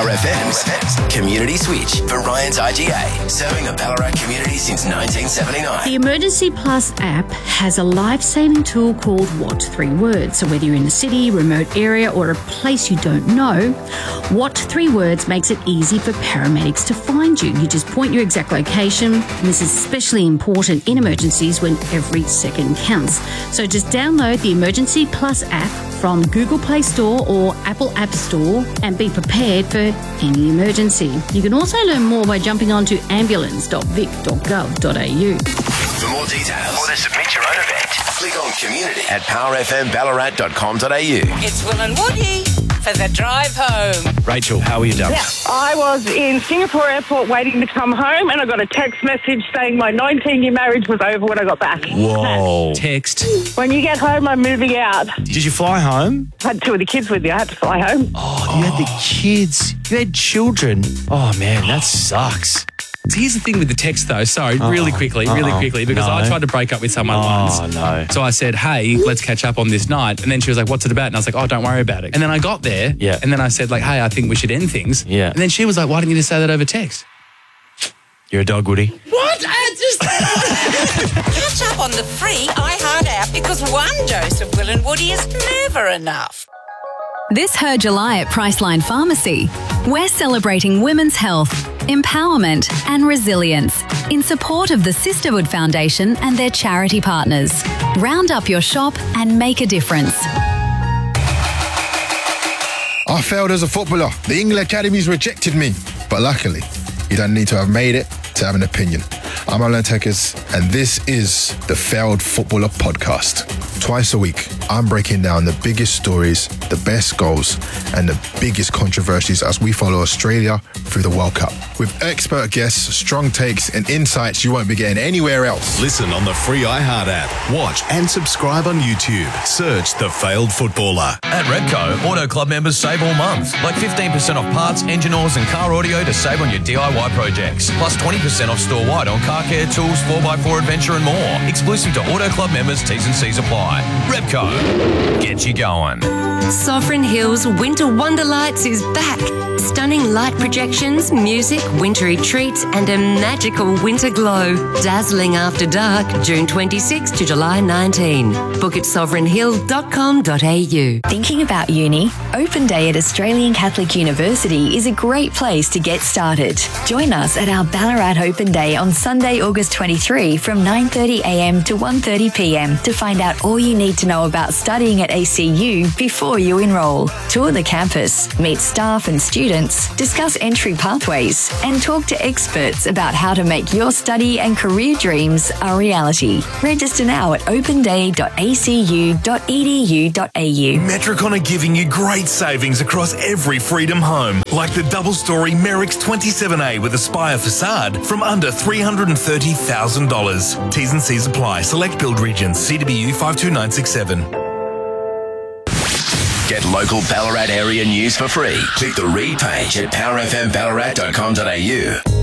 FM's Community Switch for Ryan's IGA, serving the Ballarat community since 1979. The Emergency Plus app has a life-saving tool called What 3 Words. So whether you're in a city, remote area or a place you don't know, What 3 Words makes it easy for paramedics to find you. You just point your exact location, and this is especially important in emergencies when every second counts. So just download the Emergency Plus app from Google Play Store or Apple App Store and be prepared for any emergency. You can also learn more by jumping onto ambulance.vic.gov.au. For more details or to submit your own event, click on community at powerfmballarat.com.au. It's Will and Woody for the drive home. Rachel, how are you, darling? Yeah, I was in Singapore airport waiting to come home and I got a text message saying my 19-year marriage was over when I got back. Whoa. Text. When you get home, I'm moving out. Did you fly home? I had 2 of the kids with me. I had to fly home. Oh, you had the kids. You had children. Oh, man, that sucks. Here's the thing with the text, though. Sorry, really quickly, because I tried to break up with someone once. Oh, no. So I said, hey, let's catch up on this night. And then she was like, what's it about? And I was like, oh, don't worry about it. And then I got there. Yeah. And then I said, like, hey, I think we should end things. Yeah. And then she was like, why didn't you just say that over text? You're a dog, Woody. What? I just... Catch up on the free iHeart app because one dose of Will and Woody is never enough. This Her July at Priceline Pharmacy. We're celebrating women's health, empowerment and resilience in support of the Sisterhood Foundation and their charity partners. Round up your shop and make a difference. I failed as a footballer. The England Academies rejected me. But luckily, you don't need to have made it to have an opinion. I'm Alan Tekers, and this is the Failed Footballer Podcast. Twice a week, I'm breaking down the biggest stories, the best goals, and the biggest controversies as we follow Australia through the World Cup. With expert guests, strong takes, and insights you won't be getting anywhere else. Listen on the free iHeart app. Watch and subscribe on YouTube. Search The Failed Footballer. At Repco, Auto Club members save all month. Like 15% off parts, engine oils and car audio to save on your DIY projects. Plus 20% off store-wide on car care, tools, 4x4 adventure and more. Exclusive to Auto Club members, T's and C's apply. Repco, get you going. Sovereign Hills Winter Wonderlights is back. Stunning light projections, music, wintry treats and a magical winter glow. Dazzling after dark, June 26 to July 19. Book at sovereignhill.com.au. Thinking about uni? Open Day at Australian Catholic University is a great place to get started. Join us at our Ballarat Open Day on Sunday, August 23 from 9:30am to 1:30pm to find out all you need to know about studying at ACU before you enrol. Tour the campus, meet staff and students, discuss entry pathways, and talk to experts about how to make your study and career dreams a reality. Register now at openday.acu.edu.au. Metricon are giving you great savings across every Freedom home, like the double-storey Merricks 27A with Aspire facade from under $330,000. T's and C's apply. Select build regions. CWU 52967. Get local Ballarat area news for free. Click the read page at powerfmballarat.com.au.